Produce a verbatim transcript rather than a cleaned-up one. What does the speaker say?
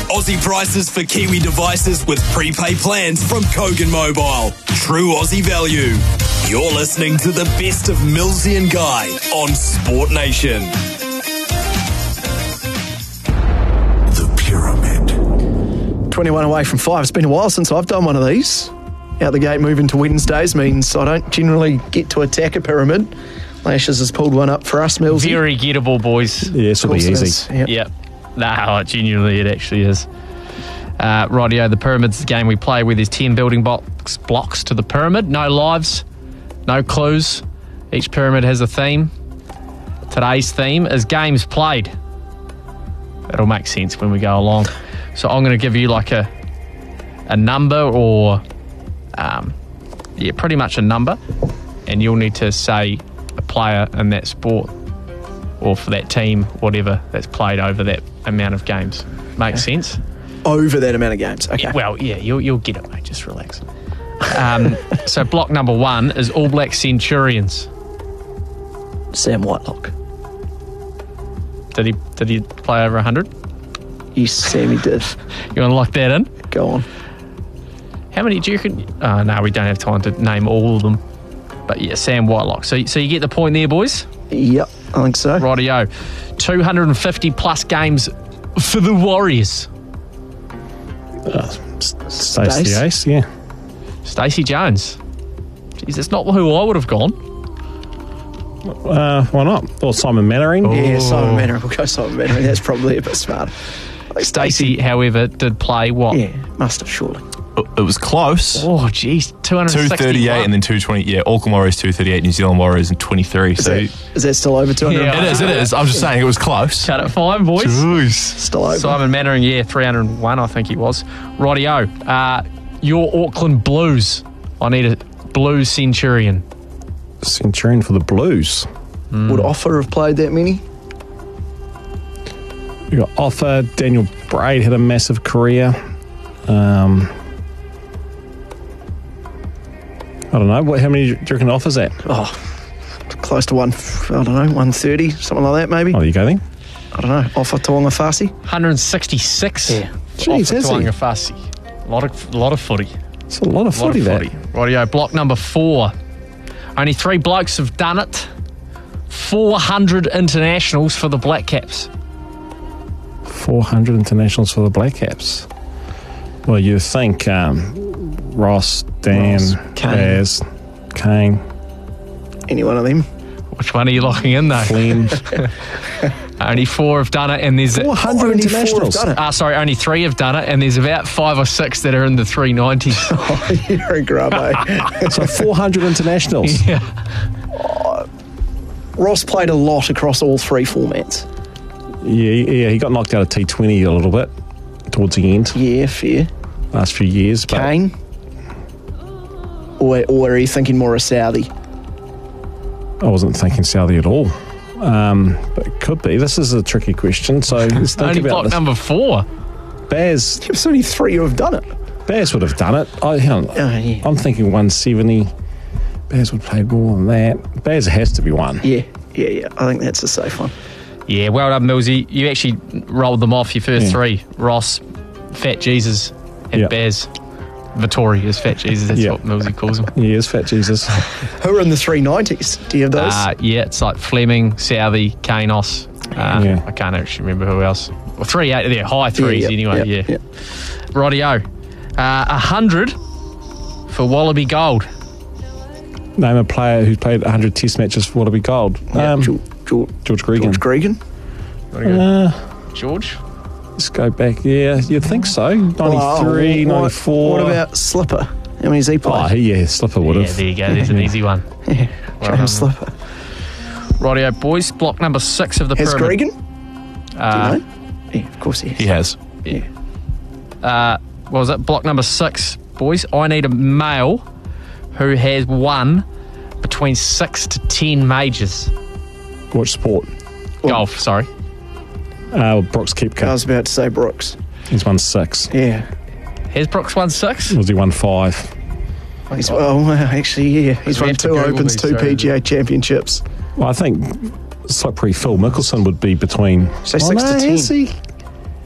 Aussie prices for Kiwi devices with prepaid plans from Kogan Mobile. True Aussie value. You're listening to the best of Millsy and Guy on Sport Nation. The Pyramid. twenty-one away from five. It's been a while since I've done one of these. Out the gate moving to Wednesdays means I don't generally get to attack a pyramid. Lashes has pulled one up for us, Millsy. Very gettable, boys. Yeah, this will be easy. Yep. Yep. No, genuinely it actually is. Uh, rightio, the pyramid's the game we play with. There's ten building blocks, blocks to the pyramid. No lives, no clues. Each pyramid has a theme. Today's theme is games played. It'll make sense when we go along. So I'm going to give you like a a number or... Um, yeah, pretty much a number, and you'll need to say a player in that sport or for that team, whatever, that's played over that amount of games. Makes okay. sense? Over that amount of games, okay. Yeah, well, yeah, you'll, you'll get it, mate. Just relax. Um, so block number one is All Black Centurions. Sam Whitelock. Did he did he play over one hundred? Yes, Sammy did. You want to lock that in? Go on. How many do you reckon? Oh, no, we don't have time to name all of them. But yeah, Sam Whitelock. So, so you get the point there, boys? Yep, I think so. Rightio. two hundred fifty plus games for the Warriors. Uh, Stacey Ace, yeah. Stacey Jones. Jeez, that's not who I would have gone. Uh, why not? Or Simon Mannering. Oh. Yeah, Simon Mannering. We'll go Simon Mannering. That's probably a bit smarter. Like Stacey, however, did play what? Yeah, must have surely. It was close. Oh, geez. two hundred sixty-one. two thirty-eight and then two twenty. Yeah, Auckland Warriors two thirty-eight, New Zealand Warriors and twenty-three. Is, so that, is that still over two hundred? Yeah, it is, it is. I'm just saying it was close. Cut it fine, boys. Jeez. Still over. Simon Mannering, yeah, three hundred one, I think he was. Rightio. Uh, your Auckland Blues. I need a Blues Centurion. Centurion for the Blues. Mm. Would Offa have played that many? We got Offa. Daniel Braid had a massive career. Um... I don't know. What? How many do you reckon Offa's at? Oh, close to one, I don't know, one thirty, something like that maybe. Oh, there you go then. I don't know. Offa Taonga Fasi. one hundred sixty-six. Yeah. Jeez, has he? Taonga Fasi. A lot of, a lot of footy. It's a lot of footy, lot of that. footy. Rightio, block number four. Only three blokes have done it. four hundred internationals for the Black Caps. four hundred internationals for the Black Caps. Well, you think um, Ross, Dan, Ross, Kane. Baz, Kane. Any one of them? Which one are you locking in, though? Flynn. Only four have done it, and there's... four hundred only internationals. Four have done it. Ah, sorry, only three have done it, and there's about five or six that are in the three nineties. Oh, you're a grub, eh? So four hundred internationals. Yeah. Oh, Ross played a lot across all three formats. Yeah, yeah, he got knocked out of T twenty a little bit towards the end. Yeah, fair. Last few years. But Kane? Or, or are you thinking more of Southey? I wasn't thinking Southey at all. Um, but it could be. This is a tricky question. So let's think Only about block this. number four. Baz, There's only three who have done it. Baz would have done it. I, hang on. Oh, yeah. I'm thinking one seventy. Baz would play more than that. Baz has to be one. Yeah, yeah, yeah. I think that's a safe one. Yeah, well done, Millsy. You actually rolled them off, your first Yeah. three. Ross, Fat Jesus, and Yeah. Baz. Vittori is Fat Jesus, that's Yeah. what Millsy calls him. He is Fat Jesus. Who are in the three nineties? Do you have those? Uh, yeah, it's like Fleming, Southey, Kanos. Uh, Yeah. I can't actually remember who else. Well, three, eight, they're high threes yeah, anyway, yeah, yeah. yeah. Rightio. Uh, one hundred for Wallaby Gold. Name a player who's played one hundred test matches for Wallaby Gold. Yeah, Um, George, George, George Gregan. George Gregan. Uh, George? let's go back. Yeah, you'd think so. ninety-three, Oh, what- ninety-four. What about Slipper? How many has he Oh, played? he, yeah, Slipper would Yeah, have. there you go. There's an easy one. yeah, Well James done. Slipper. Rightio, boys. Block number six of the Has pyramid. Gregan? Uh, Do you know? Yeah, of course he has. He has. Yeah. uh, what was it? Block number six, boys. I need a male who has won between six to ten majors. Watch sport. Golf, sorry. Uh, Brooks Koepka. I was about to say Brooks. He's won six. Yeah. Has Brooks won six? Was he won five? He's, well, well, actually, yeah. He's We won have to two Google Opens, these, two sorry. P G A championships. Well, I think it's like pre Phil Mickelson would be between. Say oh, six no, to ten. Has he?